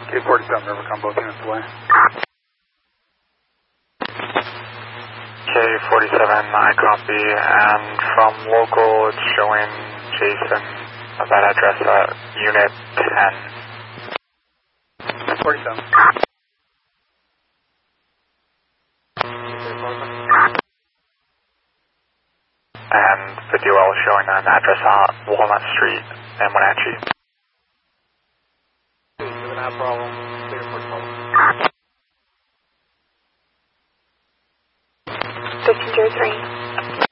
K47, Rivercom, both units away. K47, I copy, and from local it's showing Jason at that address at Unit 10. 47. And the DOL is showing an address at Walnut Street in Wenatchee. No problem. Clear for 1503.